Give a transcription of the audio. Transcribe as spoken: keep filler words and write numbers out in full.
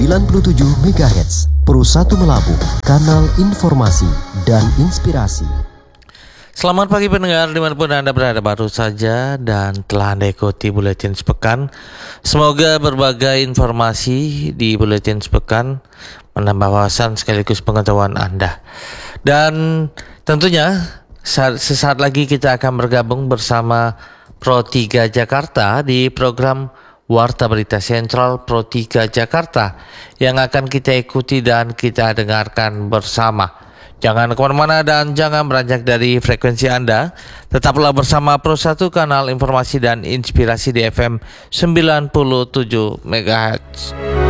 sembilan puluh tujuh megahertz, Pro satu Melabuh, kanal informasi dan inspirasi. Selamat pagi pendengar dimanapun Anda berada, baru saja dan telah Anda ikuti Buletin Sepekan. Semoga berbagai informasi di Buletin Sepekan menambah wawasan sekaligus pengetahuan Anda. Dan tentunya sesaat lagi kita akan bergabung bersama Pro tiga Jakarta di program Warta Berita Sentral Pro tiga Jakarta yang akan kita ikuti dan kita dengarkan bersama. Jangan kemana-mana dan jangan beranjak dari frekuensi Anda. Tetaplah bersama Pro satu, kanal informasi dan inspirasi di F M sembilan puluh tujuh megahertz.